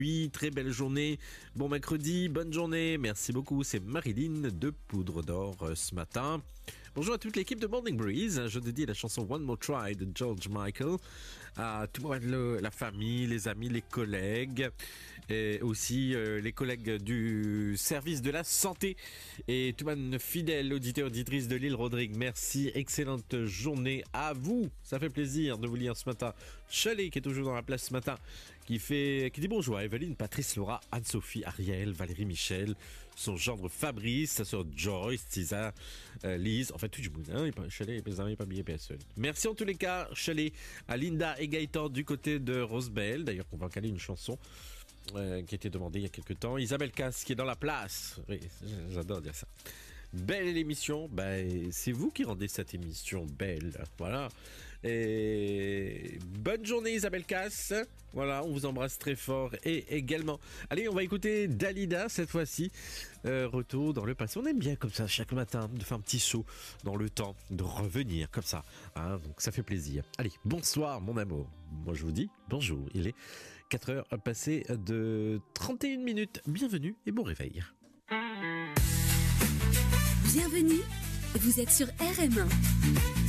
Oui, très belle journée, bon mercredi, bonne journée, merci beaucoup, c'est Marilyn de Poudre d'Or ce matin. Bonjour à toute l'équipe de Morning Breeze, je dédie la chanson One More Try de George Michael à tout la famille, les amis, les collègues et aussi les collègues du service de la santé et tout le monde fidèle auditeur auditrice de l'île Rodrigue. Merci, excellente journée à vous, ça fait plaisir de vous lire ce matin. Chalet qui est toujours dans la place ce matin, qui dit bonjour à Evelyne, Patrice, Laura, Anne-Sophie, Ariel, Valérie, Michel, son gendre Fabrice, sa sœur Joyce, Tisa, Lise, en fait tout du monde, hein, Chalet, mes amis, pas bien personne. Merci en tous les cas, Chalet, à Linda et Gaëtan du côté de Rosebelle, d'ailleurs on va caler une chanson qui a été demandée il y a quelques temps. Isabelle Casse qui est dans la place, oui, j'adore dire ça. Belle émission, c'est vous qui rendez cette émission belle, voilà. Et bonne journée Isabelle Casse, voilà, on vous embrasse très fort et également. Allez, on va écouter Dalida cette fois-ci, retour dans le passé. On aime bien comme ça chaque matin de faire un petit saut dans le temps, de revenir comme ça, hein, donc ça fait plaisir. Allez, bonsoir mon amour, moi je vous dis bonjour, il est 4h passées de 31 minutes, bienvenue et bon réveil. Bienvenue, vous êtes sur RM1.